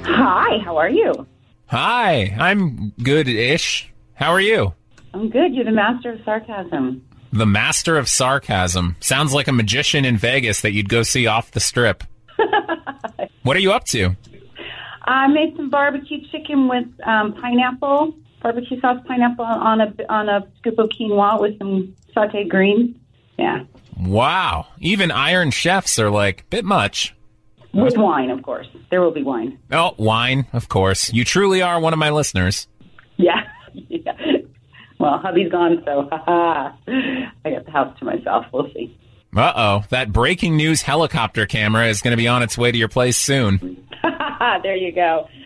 Hi, how are you? Hi, I'm good-ish. How are you? I'm good. You're the master of sarcasm. The master of sarcasm. Sounds like a magician in Vegas that you'd go see off the strip. What are you up to? I made some barbecue chicken with pineapple, barbecue sauce pineapple on a scoop of quinoa with some sauteed greens. Yeah. Wow. Even Iron Chefs are like, bit much. With wine, of course. There will be wine. Oh, wine, of course. You truly are one of my listeners. Yeah. Yeah. Well, hubby's gone, so I got the house to myself. We'll see. Uh-oh. That breaking news helicopter camera is going to be on its way to your place soon. There you go.